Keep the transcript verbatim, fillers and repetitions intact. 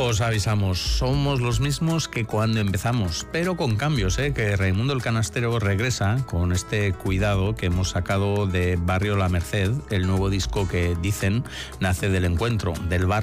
Os avisamos, somos los mismos que cuando empezamos, pero con cambios, ¿eh? Que Raimundo el Canastero regresa con este Cuidado que hemos sacado de Barrio La Merced, el nuevo disco que dicen nace del encuentro del barrio